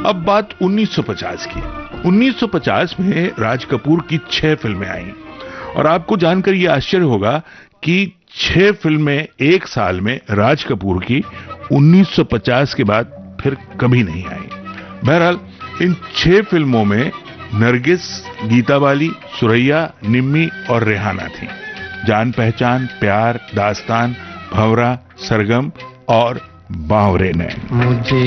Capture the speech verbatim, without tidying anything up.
अब बात उन्नीस सौ पचास की। उन्नीस सौ पचास में राज कपूर की छह फिल्में आईं और आपको जानकर यह आश्चर्य होगा कि छह फिल्में एक साल में राज कपूर की उन्नीस सौ पचास के बाद फिर कभी नहीं आई। बहरहाल इन छह फिल्मों में नरगिस, गीता बाली, सुरैया, निम्मी और रेहाना थी। जान पहचान, प्यार, दास्तान, भंवरा, सरगम और बावरे नैन। मुझे